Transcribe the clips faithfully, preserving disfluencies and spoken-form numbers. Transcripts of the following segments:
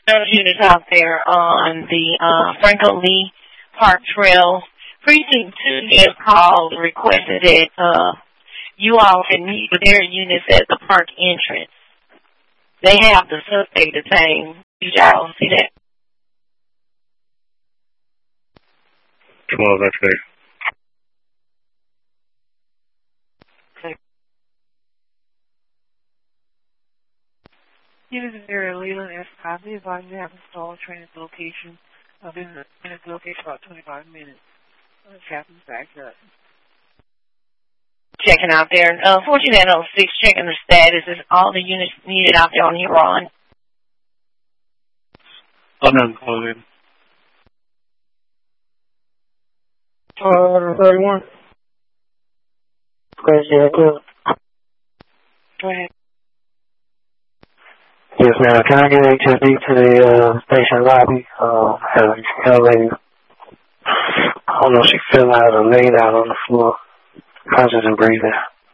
Those units out there on the uh, Franklin Lee Park Trail. Precinct two has called and requested that uh, you all can meet with their units at the park entrance. They have the suspect detained. Did y'all see that? twelve, that's great. Okay. Unit zero, Leland S. Cosley is advised to have installed train at the location of in the, in the location about twenty-five minutes. Uh, Captain's back up. Checking out there. Uh, fourteen oh six, checking the status. Is all the units needed out there on Huron? Unemployed. Uh, thirty-one. Question, Go ahead. yes, ma'am. Can I get H S D to the uh, station lobby? Uh, have a young lady, I don't know if she fell out or laid out on the floor, conscious and breathing.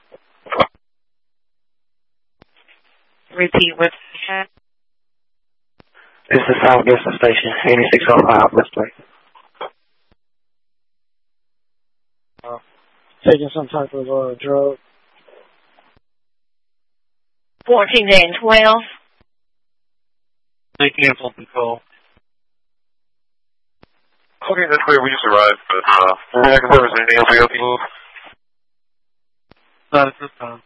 Repeat what you said. It's the South Gibson Station, eighty-six oh five Westlake. Uh, taking some type of uh, drug. fourteen and twelve. They canceled the call. Okay, that's clear. We just arrived, but uh, we're going to confirm if anything else we help you move. Not at this time.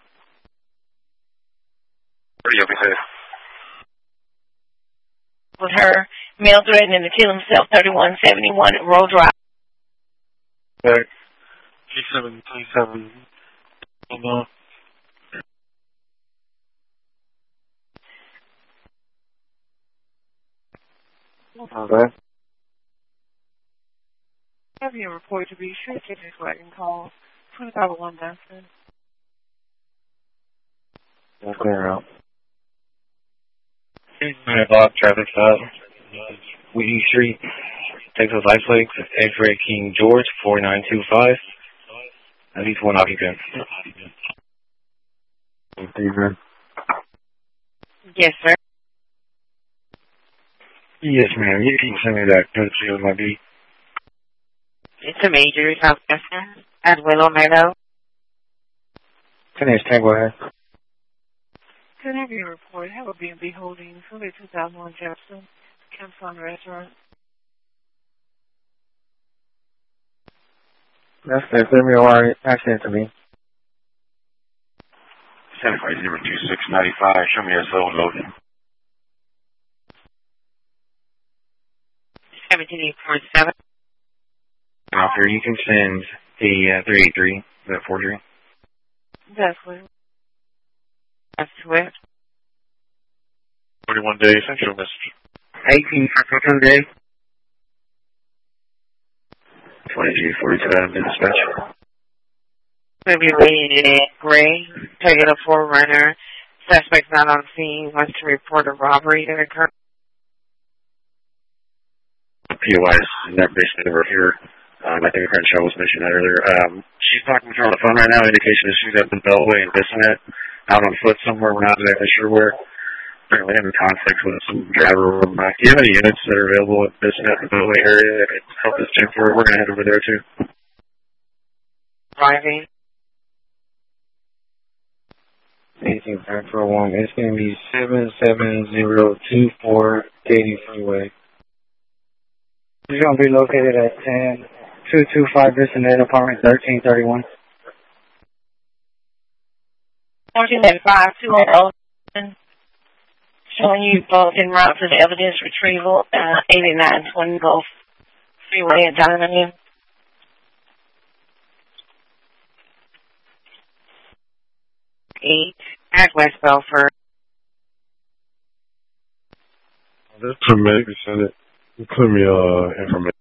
Pretty help you safe. With her, male threatening to kill himself, thirty-one seventy-one Road Drive. Back. G seven twenty-seven. Uh, Okay. Have your report to be sure to take this wagon call twenty-five oh one Dunston. That's clear out. nine o'clock, traffic stop. Whitney Street, Texas Life Lakes, X-Ray King George, four nine two five. At least one occupant. Yes, sir. Yes, ma'am. You can send me that courtesy of my beat. It's a major Southwestern at Willow Meadow. Finish, Tango ahead. Can I have your report? Have a B and B Holdings, two thousand one Jefferson, Campfire Restaurant. That's the criminal warrant accident to me. Santa Fe zero two six nine five. Show me your zone loading. seventeen eight four seven. Officer, you can send the uh, three eight three, that forgery. That's clear. That's Swift. twenty-one day essential message. eighteen for Tuesday. twenty-two forty-seven, dispatch. We'll be waiting at Gray, Toyota four runner. Suspect not on scene, wants to report a robbery that occurred. P O I is in that basement over here. Um, I think Crenshaw was mentioning that earlier. Um, she's talking with her on the phone right now. Indication is she's at the Beltway in Bissonnette, out on foot somewhere. We're not exactly sure where. Apparently having conflict with some driver or back. Do you have any units that are available at Bissonnette, the Beltway area that could help us check for it? We're going to head over there too. Driving. eighteen five four one. It's going to be seven seven zero two four Katy Freeway. It's going to be located at ten two two five Bissonnette, apartment thirteen thirty-one. fourteen eight five two oh. Showing you both en route to the evidence retrieval, uh, eighty-nine twenty Gulf Freeway at Diamond. Eight at West Belford. This permit, you send it. You put me uh information.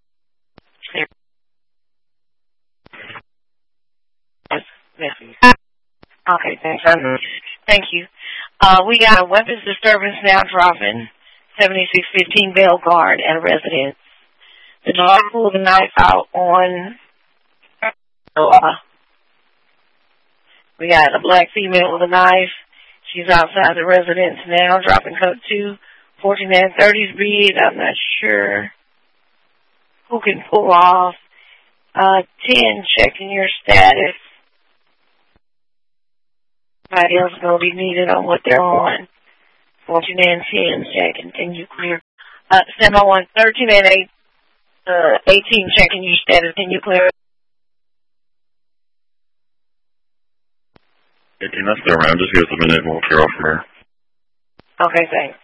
Yes, yes. Okay, thanks. Thank you. Uh, we got a weapons disturbance now dropping. seventy-six fifteen Bell Guard at a residence. The dog pulled the knife out on. Uh, we got a black female with a knife. She's outside the residence now, dropping code two forty-nine thirty's read. I'm not sure who can pull off. Uh, ten, checking your status. Somebody else is going to be needed on what they're on. forty-nine ten, checking. Can you clear? Uh, standby one, thirteen and eight, uh, eighteen, checking your status. Can you clear? eighteen, that's still around. Just give us a minute and we'll clear off from here. Okay, thanks.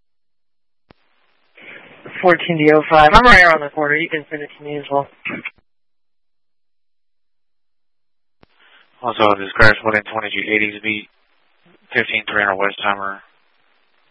fourteen D oh five. I'm right around the corner. You can send it to me as well. Also, this crash within twenty-two eighties beat, fifteen three hundred Westheimer.